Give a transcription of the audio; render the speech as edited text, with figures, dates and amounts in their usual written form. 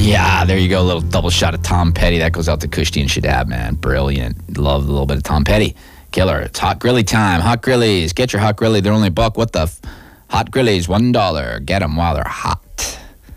Yeah, there you go. A little double shot of Tom Petty. That goes out to Kushti and Shadab, man. Brilliant. Love a little bit of Tom Petty. Killer. It's Hot Grilly time. Hot Grillies. Get your Hot Grilly. They're only $1. What the Hot Grillies, $1. Get them while they're hot.